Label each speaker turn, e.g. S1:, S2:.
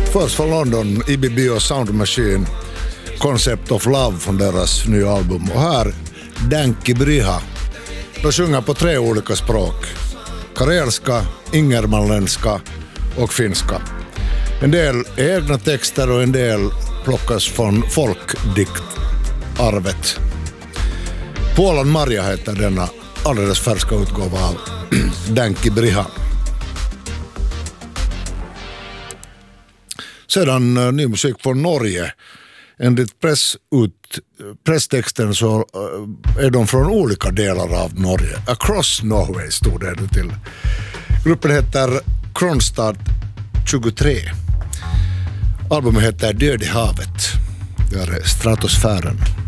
S1: Först från London, IBB och Sound Machine, Concept of Love från deras nya album. Och här, Danki Briha. De sjunger på 3 olika språk. Karelska, ingermanländska och finska. En del är egna texter och en del plockas från folkdiktarvet. Polan Maria heter denna alldeles färska utgåva av Danki Briha. Sedan ny musik från Norge. Enligt presstexten så är de från olika delar av Norge. Across Norway stod det till. Gruppen heter Kronstad 23. Albumet heter Död i havet. Det är Stratosfären.